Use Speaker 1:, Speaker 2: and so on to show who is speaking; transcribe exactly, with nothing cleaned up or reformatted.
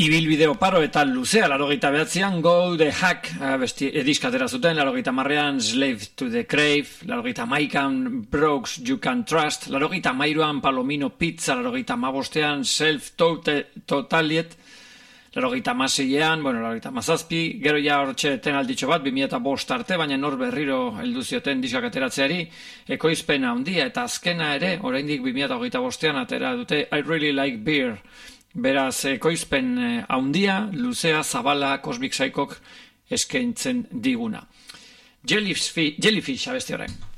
Speaker 1: Ibilbide oparo eta luzea, larogeita behatzean, Go the Hack, besti, ediskatera zuten, larogeita marrean, Slave to the Crave, larogeita maikan, Brooks You Can Trust, larogeita mairuan, Palomino Pizza, larogeita mabostean, Self-Totaliet, larogeita maseian, bueno, larogeita mazazpi, gero ja hortxe tenalditxo bat, bimila eta bost arte, baina nor berriro heldu zioten diskak ateratzeari, ekoizpena handia, eta azkena ere, oraindik bimila eta hogeita bostean atera dute I Really Like Beer. Beraz, ekoizpen handia, luzea, zabala, Cosmic Psychok eskaintzen diguna. Jellyfish, Jellyfish abesti horren.